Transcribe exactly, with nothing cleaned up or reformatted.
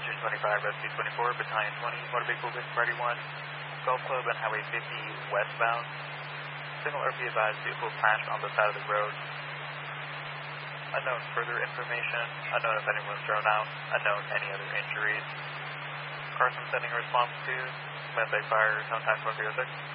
Attention twenty-five, Rescue twenty-four, Battalion twenty, Motor Vehicle with Priority one, Golf Club and Highway fifty westbound. Signal or be advised, vehicle crashed on the side of the road. Unknown further information, unknown if anyone was thrown out, unknown any other injuries. Carson sending a response to Medbay Fire, contact one zero six.